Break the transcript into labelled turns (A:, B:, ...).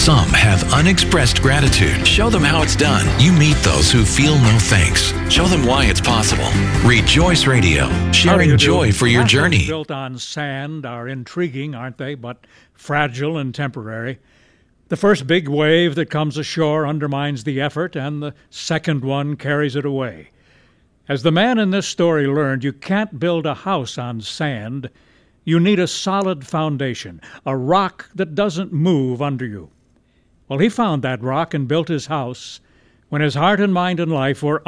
A: Some have unexpressed gratitude. Show them how it's done. You meet those who feel no thanks. Show them why it's possible. Rejoice Radio, sharing joy for your journey.
B: Built on sand are intriguing, aren't they? But fragile and temporary. The first big wave that comes ashore undermines the effort, and the second one carries it away. As the man in this story learned, you can't build a house on sand. You need a solid foundation, a rock that doesn't move under you. Well, he found that rock and built his house when his heart and mind and life were